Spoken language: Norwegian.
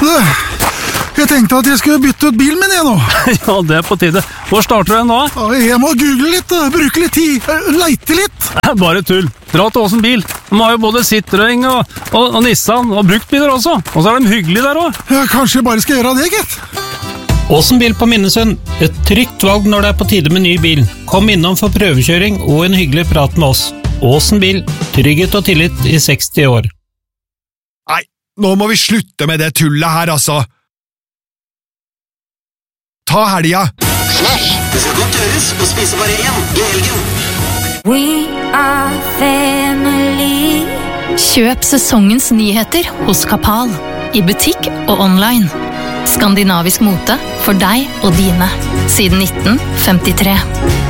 Jeg tenkte at jeg skulle bytte ut bilen min igjen nå. Ja, det på tide. Hvor starter du nå? Jeg må google litt, bruke litt tid, leite litt. Bare tull. Dra til Åsen bil. De har jo både Citroën og Nissan og bruktbiler også. Og så de hyggelige der også. Ja, kanskje jeg bare skal gjøre det, gitt. Åsen bil på Minnesund. Et trygt valg når det på tide med ny bil. Kom innom for prøvekjøring og en hyggelig prat med oss. Åsen bil. Trygghet og tillit i 60 år. Nei, nå må vi slutte med det tullet her, altså. Ta helga. Smash! Det skal godt gjøres å spise bare én i helgen. We are family. Kjøp sesongens nyheter hos Kapal. I butikk og online. Skandinavisk mote for deg og dine. Siden 1953.